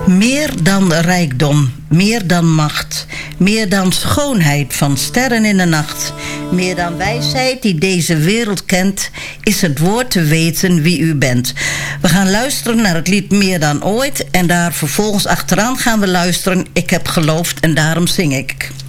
Meer dan rijkdom, meer dan macht, meer dan schoonheid van sterren in de nacht, meer dan wijsheid die deze wereld kent, is het woord te weten wie u bent. We gaan luisteren naar het lied Meer dan ooit en daar vervolgens achteraan gaan we luisteren Ik heb geloofd en daarom zing ik.